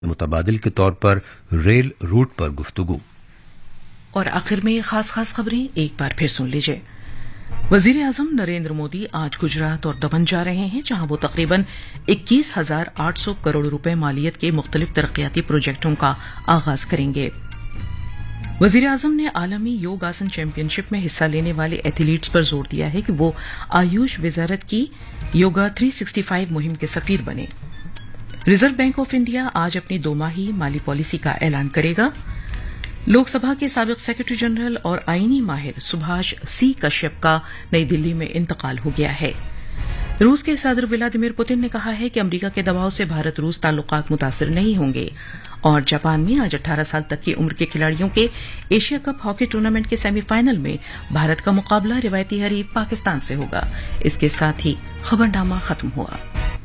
मुतबादिल के तौर पर रेल रूट पर गुफ्तगू। और आखिर में खास खबरें एक बार फिर सुन लीजिए। वजीर आजम नरेंद्र मोदी आज गुजरात और दमन जा रहे हैं, जहां वो तकरीबन 21,800 करोड़ रुपए मालियत के मुख्तलिफ तरक्याती प्रोजेक्टों का आगाज करेंगे। वजीर आजम ने आलमी योग आसन चैंपियनशिप में हिस्सा लेने वाले एथलीट्स पर जोर दिया है कि वो आयुष वजारत की योगा 365 मुहिम के सफीर बने। रिजर्व बैंक ऑफ इंडिया आज अपनी 2 माही माली पॉलिसी का ऐलान करेगा। लोकसभा के साबिक सेक्रेटरी जनरल और आईनी माहिर सुभाष सी कश्यप का नई दिल्ली में इंतकाल हो गया है। रूस के सदर व्लादिमीर पुतिन ने कहा है कि अमरीका के दबाव से भारत रूस ताल्लुकात मुतासिर नहीं होंगे। और जापान में आज 18 साल तक की उम्र के खिलाड़ियों के एशिया कप हॉकी टूर्नामेंट के सेमीफाइनल में भारत का मुकाबला रिवायती हरीफ पाकिस्तान से होगा। इसके साथ ही खबरनामा खत्म हुआ।